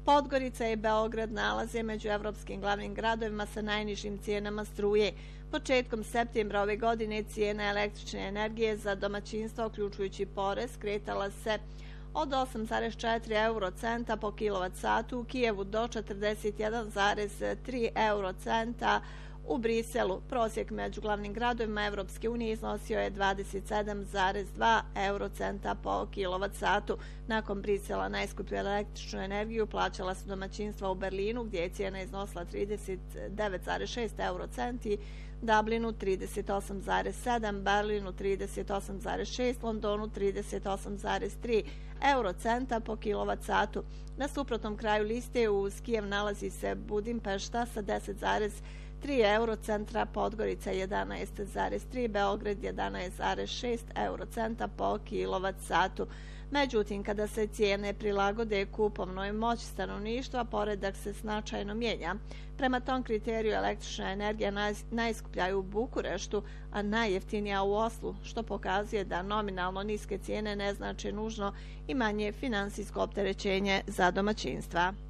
Podgorica i Beograd nalaze među evropskim glavnim gradovima sa najnižim cijenama struje. Početkom septembra ove godine cijena električne energije za domaćinstva, uključujući porez, kretala se od 8,4 eurocenta po kilovat-satu u Kijevu do 41,3 eurocenta u Briselu. Prosjek među glavnim gradovima Evropske unije iznosio je 27,2 eurocenta po kilovat-satu. Nakon Brisela najskuplju električnu energiju plaćala su domaćinstva u Berlinu, gdje je cijena iznosila 39,6 eurocenti, Dublinu 38,7, Berlinu 38,6, Londonu 38,3 eurocenta po kilovat-satu. Na suprotnom kraju liste uz Kijev nalazi se Budimpešta sa 10,3 eurocentra, Podgorica 11,3, Beograd 11,6 eurocenta po kilovat-satu. Međutim, kada se cijene prilagode kupovnoj moći stanovništva, poredak se značajno mijenja. Prema tom kriteriju električna energija najskuplja je u Bukureštu, a najjeftinija u Oslu, što pokazuje da nominalno niske cijene ne znače nužno i manje finansijsko opterećenje za domaćinstva.